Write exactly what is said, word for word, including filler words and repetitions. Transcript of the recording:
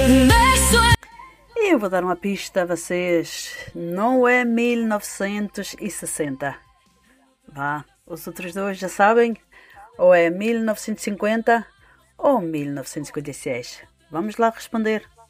Eu vou dar uma pista a vocês. Não é mil novecentos e sessenta. Vá, os outros dois já sabem. Ou é mil novecentos e cinquenta ou mil novecentos e cinquenta e seis. Vamos lá responder.